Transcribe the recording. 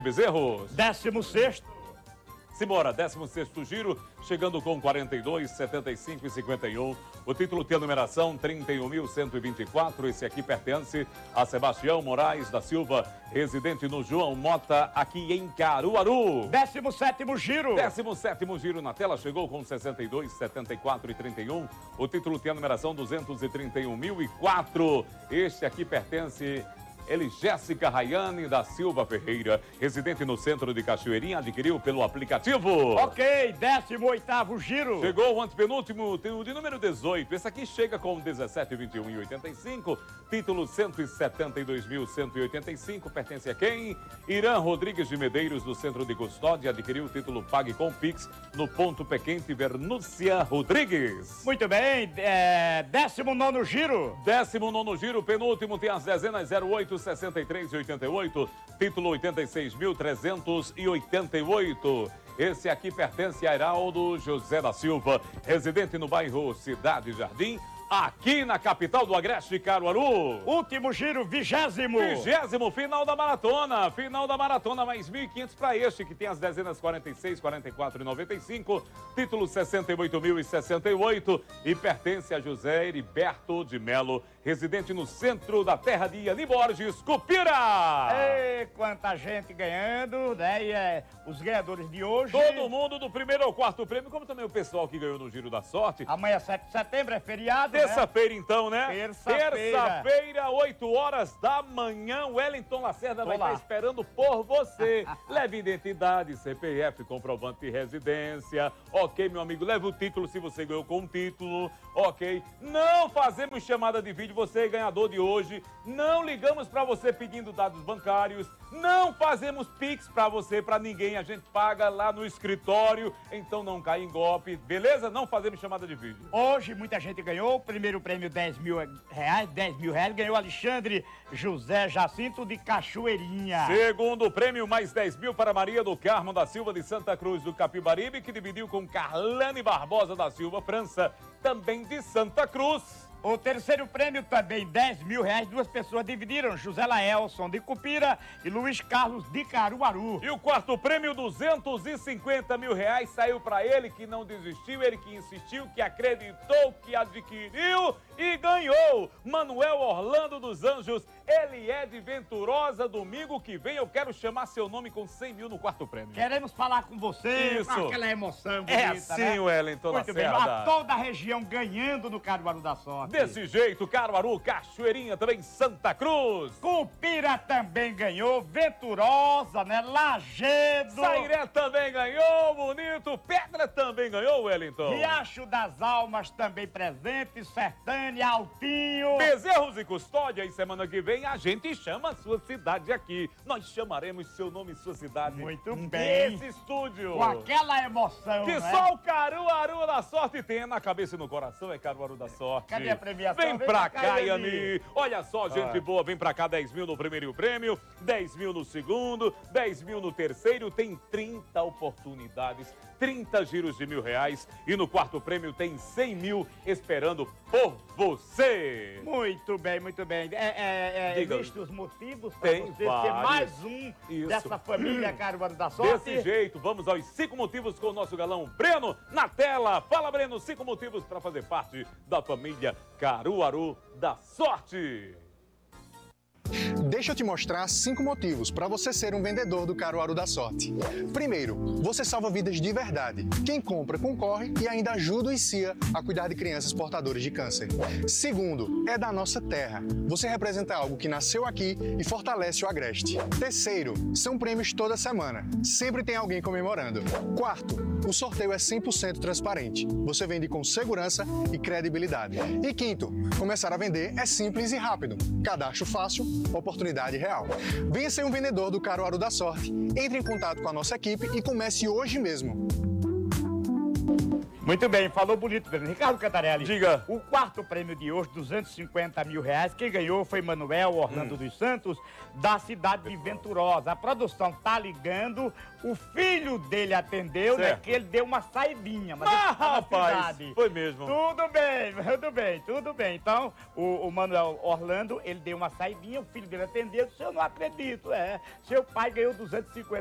Bezerros. 16º. Simbora, 16º giro, chegando com 42, 75 e 51. O título tem a numeração 31.124. Esse aqui pertence a Sebastião Moraes da Silva, residente no João Mota, aqui em Caruaru. 17º giro. 17º giro na tela, chegou com 62, 74 e 31. O título tem a numeração 231.004. Este aqui pertence... Jéssica Rayane da Silva Ferreira, residente no centro de Cachoeirinha, adquiriu pelo aplicativo. Ok, 18º giro. Chegou o antepenúltimo, tem o de número 18. Esse aqui chega com 17, 21 e 85. Título 172.185. Pertence a quem? Irã Rodrigues de Medeiros, do Centro de Custódia, adquiriu o título Pague com Pix no ponto Pé Quente Vernúcia Rodrigues. Muito bem, 19º giro. 19º giro, penúltimo, tem as dezenas 08, 63 e 88, título 86.388. Esse aqui pertence a Heraldo José da Silva, residente no bairro Cidade Jardim, aqui na capital do Agreste, Caruaru. Último giro, 20º. 20º, final da maratona. Final da maratona, mais 1.500 para este, que tem as dezenas 46, 44 e 95. Título 68.068 e pertence a José Heriberto de Melo, residente no centro da terra de Iani Borges, Cupira. Ei, quanta gente ganhando, né? E os ganhadores de hoje. Todo mundo do primeiro ao quarto prêmio, como também o pessoal que ganhou no Giro da Sorte. Amanhã, 7 de setembro, é feriado. Terça-feira, então, né? Terça-feira, 8 horas da manhã. O Wellington Lacerda vai estar esperando por você. Leve identidade, CPF, comprovante de residência. Ok, meu amigo, leve o título se você ganhou com um título. Ok. Não fazemos chamada de vídeo, você é ganhador de hoje. Não ligamos para você pedindo dados bancários. Não fazemos Pix para você, para ninguém. A gente paga lá no escritório. Então não cai em golpe, beleza? Não fazemos chamada de vídeo. Hoje muita gente ganhou. Primeiro prêmio, 10 mil reais. Ganhou Alexandre José Jacinto de Cachoeirinha. Segundo prêmio, mais 10 mil para Maria do Carmo da Silva de Santa Cruz do Capibaribe, que dividiu com Carlane Barbosa da Silva França, também de Santa Cruz. O terceiro prêmio também, 10 mil reais. Duas pessoas dividiram, José Laelson de Cupira e Luiz Carlos de Caruaru. E o quarto prêmio, 250 mil reais, saiu para ele que não desistiu, ele que insistiu, que acreditou, que adquiriu e ganhou. Manuel Orlando dos Anjos, ele é de Venturosa. Domingo que vem eu quero chamar seu nome com 100 mil no quarto prêmio. Queremos falar com você, isso, com aquela emoção bonita, é assim, né? Wellington Muito bem, a toda a região ganhando no Caruaru da Sorte. Desse jeito, Caruaru, Cachoeirinha, também Santa Cruz. Cupira também ganhou, Venturosa, né? Lagedo. Sairé também ganhou, bonito. Pedra também ganhou, Wellington. Riacho das Almas também presente, Sertânia, Altinho. Bezerros e Custódia, e semana que vem a gente chama a sua cidade aqui. Nós chamaremos seu nome e sua cidade. Muito bem. Nesse estúdio. Com aquela emoção, que né? só o Caruaru da Sorte tem na cabeça e no coração, é Caruaru da Sorte. Cadê a premiação? Vem pra cá, Iani. Olha só, gente boa, vem pra cá, 10 mil no primeiro prêmio, 10 mil no segundo, 10 mil no terceiro, tem 30 oportunidades, 30 giros de R$1.000 e no quarto prêmio tem 100 mil esperando por você. Muito bem, muito bem. Existem os motivos para tem você vários. ser mais um dessa família Caruaru da Sorte? Desse jeito, vamos aos 5 motivos com o nosso galão Breno na tela. Fala, Breno, 5 motivos para fazer parte da família Caruaru da Sorte. Deixa eu te mostrar 5 motivos para você ser um vendedor do Caruaru da Sorte. Primeiro, você salva vidas de verdade. Quem compra concorre e ainda ajuda o ICIA a cuidar de crianças portadoras de câncer. Segundo, é da nossa terra. Você representa algo que nasceu aqui e fortalece o Agreste. Terceiro, são prêmios toda semana. Sempre tem alguém comemorando. Quarto, o sorteio é 100% transparente. Você vende com segurança e credibilidade. E quinto, começar a vender é simples e rápido. Cadastro fácil, oportunidade real. Venha ser um vendedor do Caruaru da Sorte. Entre em contato com a nossa equipe e comece hoje mesmo. Muito bem, falou bonito, Ricardo Cantarelli. Diga. O quarto prêmio de hoje, 250 mil reais, quem ganhou foi Manuel Orlando dos Santos, da cidade de Venturosa. A produção tá ligando, o filho dele atendeu, né, que ele deu uma saidinha. Mas ele tá na rapaz, cidade. foi mesmo. Tudo bem. Então, o Manuel Orlando, ele deu uma saidinha, o filho dele atendeu, disse, eu não acredito, seu pai ganhou 250